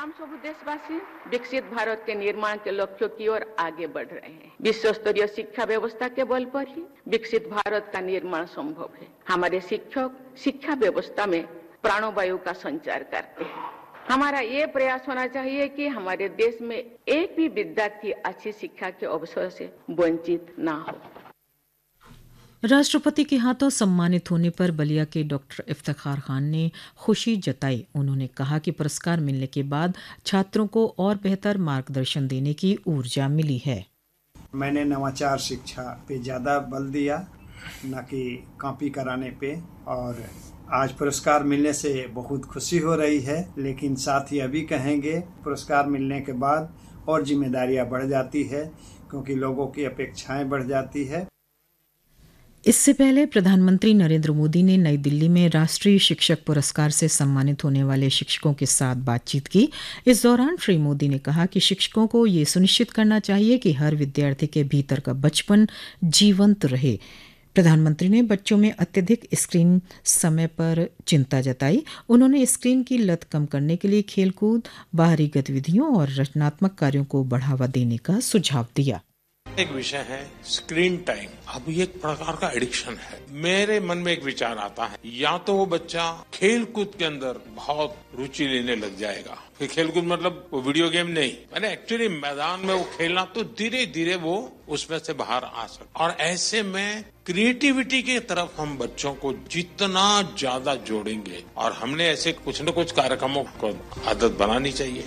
हम सब देशवासी विकसित भारत के निर्माण के लक्ष्यों की ओर आगे बढ़ रहे हैं। विश्व स्तरीय शिक्षा व्यवस्था के बल पर ही विकसित भारत का निर्माण संभव है। हमारे शिक्षक शिक्षा व्यवस्था में प्राणवायु का संचार करते हैं। हमारा ये प्रयास होना चाहिए कि हमारे देश में एक भी विद्यार्थी अच्छी शिक्षा के अवसर से वंचित ना हो। राष्ट्रपति के हाथों सम्मानित होने पर बलिया के डॉक्टर इफ्तिखार खान ने खुशी जताई। उन्होंने कहा कि पुरस्कार मिलने के बाद छात्रों को और बेहतर मार्गदर्शन देने की ऊर्जा मिली है। मैंने नवाचार शिक्षा पे ज़्यादा बल दिया, न कि कॉपी कराने पे, और आज पुरस्कार मिलने से बहुत खुशी हो रही है। लेकिन साथ ही अभी कहेंगे, पुरस्कार मिलने के बाद और जिम्मेदारियां बढ़ जाती है, क्योंकि लोगों की अपेक्षाएं बढ़ जाती है। इससे पहले प्रधानमंत्री नरेंद्र मोदी ने नई दिल्ली में राष्ट्रीय शिक्षक पुरस्कार से सम्मानित होने वाले शिक्षकों के साथ बातचीत की। इस दौरान श्री मोदी ने कहा कि शिक्षकों को ये सुनिश्चित करना चाहिए कि हर विद्यार्थी के भीतर का बचपन जीवंत रहे। प्रधानमंत्री ने बच्चों में अत्यधिक स्क्रीन समय पर चिंता जताई। उन्होंने स्क्रीन की लत कम करने के लिए खेलकूद, बाहरी गतिविधियों और रचनात्मक कार्यों को बढ़ावा देने का सुझाव दिया। एक विषय है स्क्रीन टाइम। अब ये एक प्रकार का एडिक्शन है। मेरे मन में एक विचार आता है, या तो वो बच्चा खेल कूद के अंदर बहुत रुचि लेने लग जाएगा। फिर खेल कूद मतलब वो वीडियो गेम नहीं, मैंने एक्चुअली मैदान में वो खेलना, तो धीरे धीरे वो उसमें से बाहर आ सकता। और ऐसे में क्रिएटिविटी की तरफ हम बच्चों को जितना ज्यादा जोड़ेंगे, और हमने ऐसे कुछ न कुछ कार्यक्रमों को आदत बनानी चाहिए।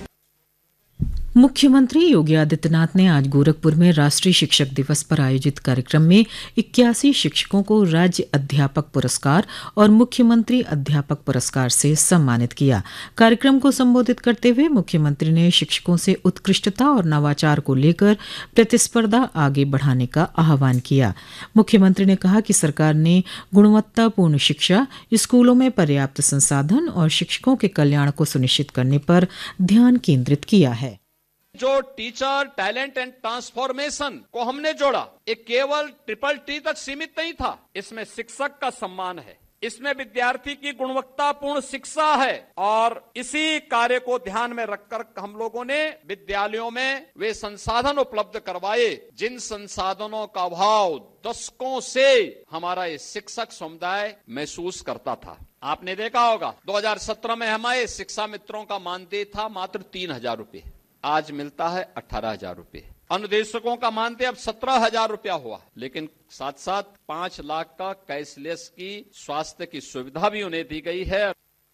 मुख्यमंत्री योगी आदित्यनाथ ने आज गोरखपुर में राष्ट्रीय शिक्षक दिवस पर आयोजित कार्यक्रम में 81 शिक्षकों को राज्य अध्यापक पुरस्कार और मुख्यमंत्री अध्यापक पुरस्कार से सम्मानित किया। कार्यक्रम को संबोधित करते हुए मुख्यमंत्री ने शिक्षकों से उत्कृष्टता और नवाचार को लेकर प्रतिस्पर्धा आगे बढ़ाने का आह्वान किया। मुख्यमंत्री ने कहा कि सरकार ने गुणवत्तापूर्ण शिक्षा, स्कूलों में पर्याप्त संसाधन और शिक्षकों के कल्याण को सुनिश्चित करने पर ध्यान केंद्रित किया है। जो टीचर टैलेंट एंड ट्रांसफॉर्मेशन को हमने जोड़ा, ये केवल TTT तक सीमित नहीं था। इसमें शिक्षक का सम्मान है, इसमें विद्यार्थी की गुणवत्तापूर्ण शिक्षा है, और इसी कार्य को ध्यान में रखकर हम लोगों ने विद्यालयों में वे संसाधन उपलब्ध करवाए जिन संसाधनों का अभाव दशकों से हमारा ये शिक्षक समुदाय महसूस करता था। आपने देखा होगा 2017 में हमारे शिक्षा मित्रों का मानदेय था मात्र 3,000 रुपये, आज मिलता है 18,000 रुपये। अनुदेशकों का मानदेय अब 17,000 रुपया हुआ। लेकिन साथ साथ 5 लाख का कैशलेस की स्वास्थ्य की सुविधा भी उन्हें दी गई है।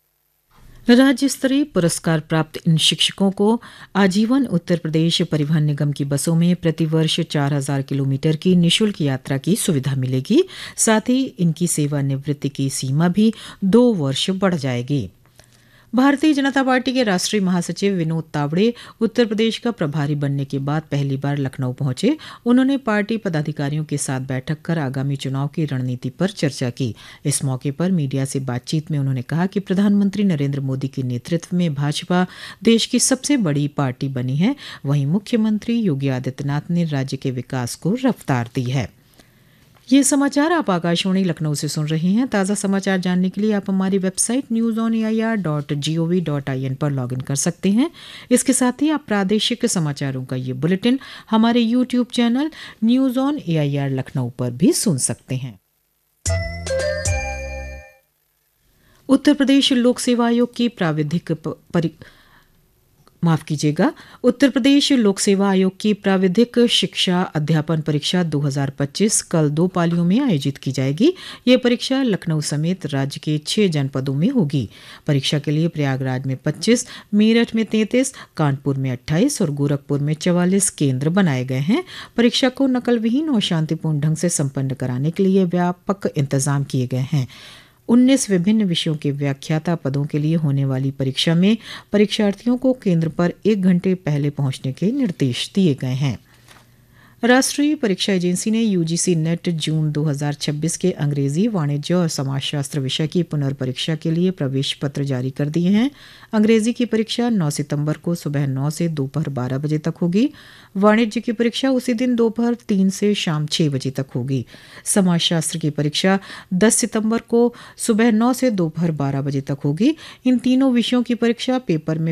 राज्य स्तरीय पुरस्कार प्राप्त इन शिक्षकों को आजीवन उत्तर प्रदेश परिवहन निगम की बसों में प्रतिवर्ष 4,000 किलोमीटर की निःशुल्क यात्रा की सुविधा मिलेगी। साथ ही इनकी सेवानिवृत्ति की सीमा भी 2 वर्ष बढ़ जाएगी। भारतीय जनता पार्टी के राष्ट्रीय महासचिव विनोद तावड़े उत्तर प्रदेश का प्रभारी बनने के बाद पहली बार लखनऊ पहुंचे। उन्होंने पार्टी पदाधिकारियों के साथ बैठक कर आगामी चुनाव की रणनीति पर चर्चा की। इस मौके पर मीडिया से बातचीत में उन्होंने कहा कि प्रधानमंत्री नरेंद्र मोदी के नेतृत्व में भाजपा देश की सबसे बड़ी पार्टी बनी है। वहीं मुख्यमंत्री योगी आदित्यनाथ ने राज्य के विकास को रफ्तार दी है। ये समाचार आप आकाशवाणी लखनऊ से सुन रहे हैं। ताज़ा समाचार जानने के लिए आप हमारी वेबसाइट newsonair.gov.in पर लॉगिन कर सकते हैं। इसके साथ ही आप प्रादेशिक समाचारों का ये बुलेटिन हमारे YouTube channel news on AIR Lucknow पर भी सुन सकते हैं। उत्तर प्रदेश लोक सेवा आयोग की उत्तर प्रदेश लोक सेवा आयोग की प्राविधिक शिक्षा अध्यापन परीक्षा 2025 कल 2 पालियों में आयोजित की जाएगी। ये परीक्षा लखनऊ समेत राज्य के 6 जनपदों में होगी। परीक्षा के लिए प्रयागराज में 25, मेरठ में 33, कानपुर में 28 और गोरखपुर में 44 केंद्र बनाए गए हैं। परीक्षा को नकल विहीन और शांतिपूर्ण ढंग से संपन्न कराने के लिए व्यापक इंतजाम किए गए हैं। 19 विभिन्न विषयों के व्याख्याता पदों के लिए होने वाली परीक्षा में परीक्षार्थियों को केंद्र पर 1 घंटे पहले पहुंचने के निर्देश दिए गए हैं। राष्ट्रीय परीक्षा एजेंसी ने यूजीसी नेट जून 2026 के अंग्रेजी, वाणिज्य और समाजशास्त्र विषय की पुनर्परीक्षा के लिए प्रवेश पत्र जारी कर दिए हैं। अंग्रेजी की परीक्षा 9 सितंबर को सुबह 9 से दोपहर 12 बजे तक होगी। वाणिज्य की परीक्षा उसी दिन दोपहर 3 से शाम 6 बजे तक होगी। समाजशास्त्र की परीक्षा 10 सितंबर को सुबह 9 से दोपहर 12 बजे तक होगी। इन तीनों विषयों की परीक्षा पेपर में